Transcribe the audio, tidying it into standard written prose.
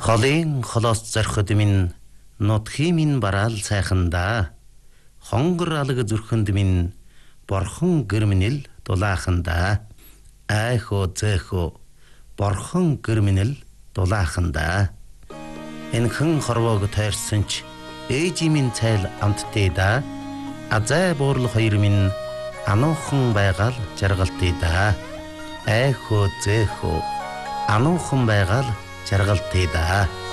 Холын холоос зорход минь нутгийн минь бараал сайхандаа хонгор алга зүрхэнд минь борхон гэрмэнэл дулаахандаа айхо зэхо борхон гэрмэнэл дулаахандаа энхэн хорвоог тойрсон ч ээжи минь цайл амттай да азай буурлал хоёр минь ануухан байгаал жаргалтай да айхо зэхо ануухан байгаал жаргалтай да